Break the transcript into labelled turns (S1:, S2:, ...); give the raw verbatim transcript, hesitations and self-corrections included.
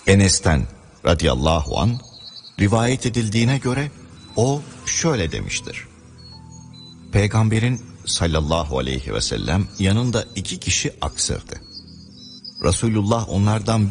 S1: Enes'ten radıyallahu an rivayet edildiğine göre o şöyle demiştir. Peygamberin sallallahu aleyhi ve sellem yanında iki kişi aksırdı. Resulullah onlardan